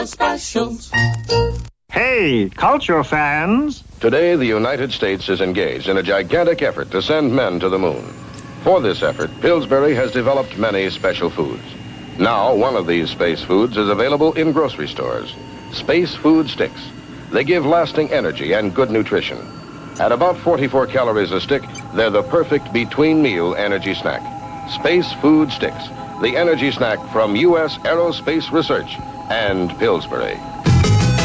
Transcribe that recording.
Specials. Hey, culture fans! Today, the United States is engaged in a gigantic effort to send men to the moon. For this effort, Pillsbury has developed many special foods. Now, one of these space foods is available in grocery stores. Space Food Sticks. They give lasting energy and good nutrition. At about 44 calories a stick, they're the perfect between-meal energy snack. Space Food Sticks, the energy snack from U.S. Aerospace Research and Pillsbury.